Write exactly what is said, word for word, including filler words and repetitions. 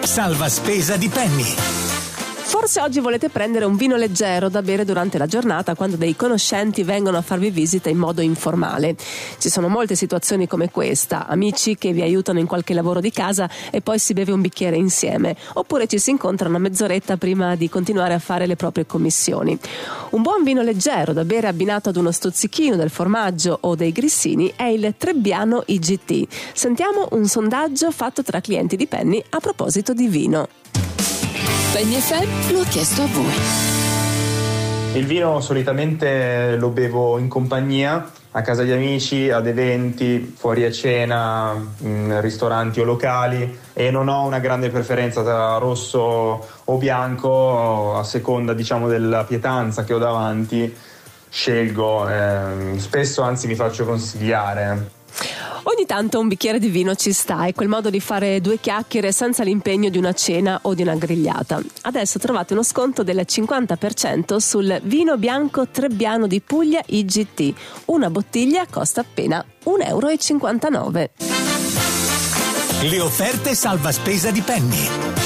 Salva spesa di Penny. Forse oggi volete prendere un vino leggero da bere durante la giornata quando dei conoscenti vengono a farvi visita in modo informale. Ci sono molte situazioni come questa, amici che vi aiutano in qualche lavoro di casa e poi si beve un bicchiere insieme, oppure ci si incontra una mezz'oretta prima di continuare a fare le proprie commissioni. Un buon vino leggero da bere abbinato ad uno stuzzichino del formaggio o dei grissini è il Trebbiano I G T. Sentiamo un sondaggio fatto tra clienti di Penny a proposito di vino. Penny F M lo ha chiesto a voi. Il vino solitamente lo bevo in compagnia, a casa di amici, ad eventi, fuori a cena, in ristoranti o locali, e non ho una grande preferenza tra rosso o bianco, a seconda, diciamo, della pietanza che ho davanti. Scelgo, eh, spesso anzi mi faccio consigliare. Ogni tanto un bicchiere di vino ci sta, è quel modo di fare due chiacchiere senza l'impegno di una cena o di una grigliata. Adesso trovate uno sconto del cinquanta per cento sul vino bianco Trebbiano di Puglia I G T. Una bottiglia costa appena un euro e cinquantanove. Le offerte salva spesa di Penny.